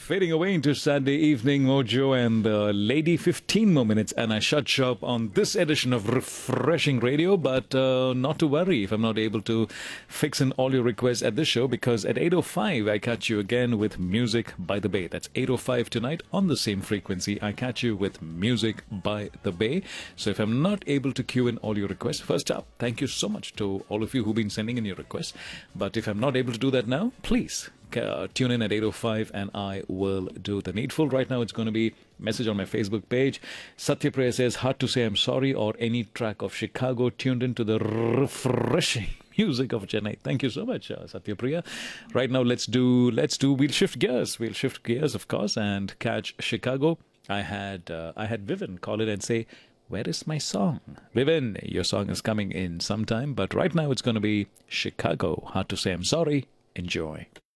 Fading away into Saturday evening mojo and lady 15 more minutes and I shut shop on this edition of Refreshing Radio. But not to worry if I'm not able to fix in all your requests at this show, because at 8:05 I catch you again with Music by the Bay. That's 8:05 tonight on the same frequency. I catch you with Music by the Bay. So if I'm not able to cue in all your requests, first up, thank you so much to all of you who've been sending in your requests. But if I'm not able to do that now, please tune in at 8:05 and I will do the needful. Right now it's going to be message on my Facebook page. Satyapriya says, hard to say I'm sorry, or any track of Chicago tuned into the refreshing music of Chennai. Thank you so much, Satyapriya. Right now we'll shift gears of course, and catch Chicago. I had Vivian call it and say, where is my song? Vivian, your song is coming in sometime, but right now it's going to be Chicago. Hard to say I'm sorry. Enjoy.